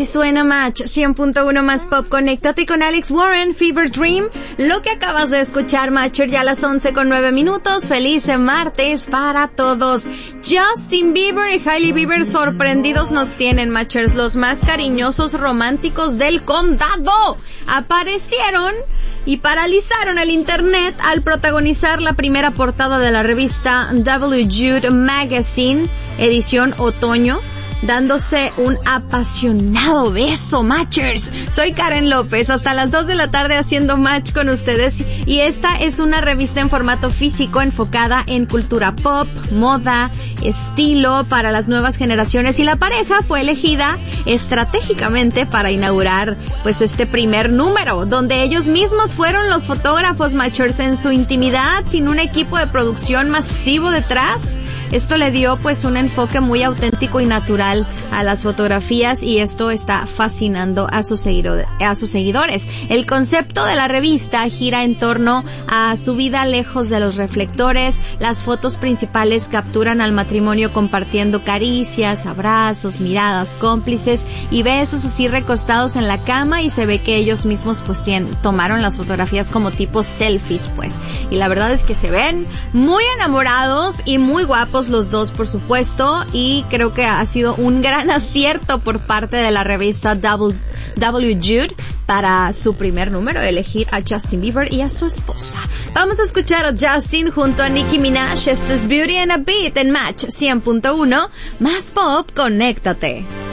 Así suena Match 100.1 más pop. Conéctate con Alex Warren, Fever Dream. Lo que acabas de escuchar, Matcher, ya a las 11:09. Feliz martes para todos. Justin Bieber y Hailey Bieber sorprendidos nos tienen, Matchers. Los más cariñosos románticos del condado aparecieron y paralizaron el internet al protagonizar la primera portada de la revista W Jude Magazine, edición otoño, dándose un apasionado beso, Matchers. Soy Karen López, hasta las 2 de la tarde haciendo match con ustedes, y esta es una revista en formato físico enfocada en cultura pop, moda, estilo para las nuevas generaciones, y la pareja fue elegida estratégicamente para inaugurar pues este primer número, donde ellos mismos fueron los fotógrafos, Matchers, en su intimidad, sin un equipo de producción masivo detrás. Esto le dio pues un enfoque muy auténtico y natural a las fotografías, y esto está fascinando a sus seguidores. El concepto de la revista gira en torno a su vida lejos de los reflectores. Las fotos principales capturan al matrimonio compartiendo caricias, abrazos, miradas cómplices y besos así recostados en la cama, y se ve que ellos mismos pues tomaron las fotografías como tipo selfies pues. Y la verdad es que se ven muy enamorados y muy guapos los dos, por supuesto, y creo que ha sido un gran acierto por parte de la revista W Jude para su primer número elegir a Justin Bieber y a su esposa. Vamos a escuchar a Justin junto a Nicki Minaj. Esto es Beauty and a Beat en Match 100.1 más pop. Conéctate.